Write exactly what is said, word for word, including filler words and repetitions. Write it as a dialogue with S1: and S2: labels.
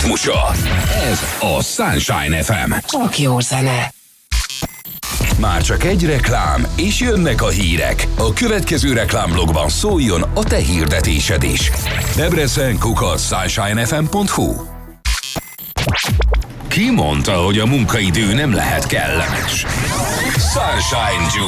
S1: ritmusa. Ez a Sunshine ef em.
S2: Csak jó zene.
S1: Már csak egy reklám, és jönnek a hírek. A következő reklámblogban szóljon a te hirdetésed is. Debrecen kukac sunshine f m pont h u. Ki mondta, hogy a munkaidő nem lehet kellemes? Sunshine